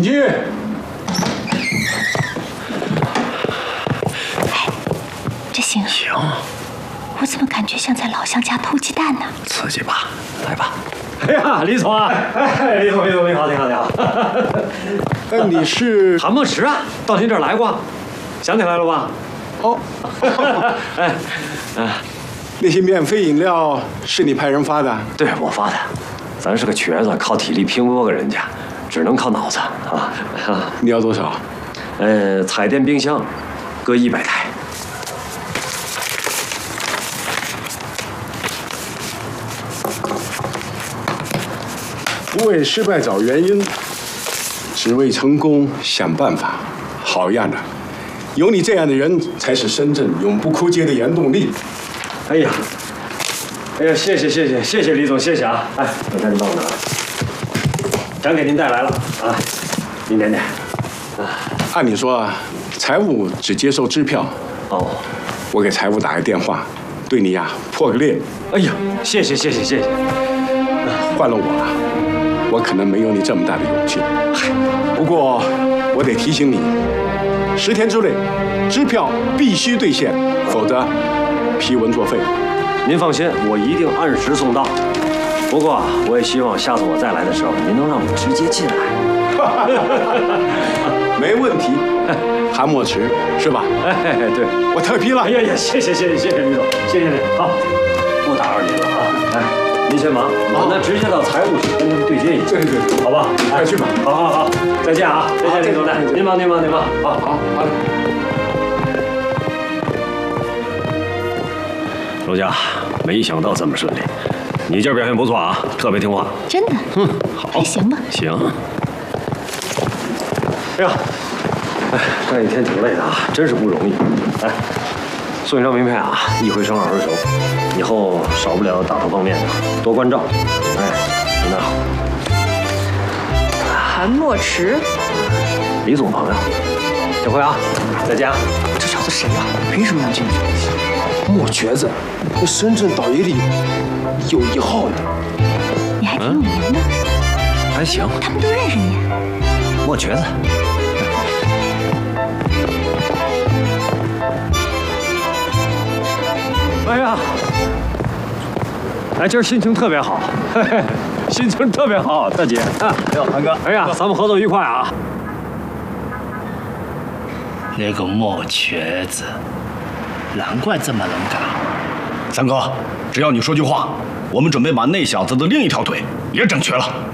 进。 哎，这行？ 行。 我怎么感觉像在老乡家偷鸡蛋呢？ 刺激吧，来吧。 哎呀，李总啊！哎，李总，你好，你好，你好。 你是韩墨池啊？到您这儿来过，想起来了吧？ 哦。 哎， 那些免费饮料是你派人发的？ 对，我发的。咱是个瘸子，靠体力拼不过个人家，只能靠脑子啊。 你要多少？ 彩电、冰箱，各100台。 不为失败找原因，只为成功想办法。好样的！有你这样的人，才是深圳永不枯竭的原动力。 哎呀，谢谢李总，谢谢啊！哎，我赶紧帮我拿，奖给您带来了啊，您点点。 按理说，财务只接受支票。 哦， 我给财务打个电话，对你呀破个例。 哎呀，谢谢。 换了我可能没有你这么大的勇气。不过我得提醒你，10天之内支票必须兑现，否则批文作废。 您放心，我一定按时送到。不过我也希望下次我再来的时候，您能让我直接进来。 没问题，韩墨池是吧？ 哎，对， 我特批了。 哎呀，谢谢李总，谢谢你。好，不打扰您了啊。哎，您先忙，我呢直接到财务室跟他们对接一下。 对， 好吧， 快去吧。 好，再见啊，再见，李总，您忙。好。陆佳，没想到这么顺利，你今儿表现不错啊，特别听话。 真的？ 好， 还行吧。 行。哎呀，干一天挺累的啊，真是不容易。来，送一张名片啊，一回生二回熟，以后少不了打头碰面的，多关照。哎，您拿好。 韩墨池， 李总朋友，这回啊，再见啊。 这小子谁呀？凭什么能进去？墨瘸子，那深圳倒爷里有1号呢。 你还挺有名的。 还行。 他们都认识你。 墨瘸子。 哎呀，今儿心情特别好，心情特别好，大姐。哎呦，韩哥，哎呀，咱们合作愉快啊。 那个墨瘸子，难怪这么能干。 三哥，只要你说句话，我们准备把那小子的另一条腿也整瘸了。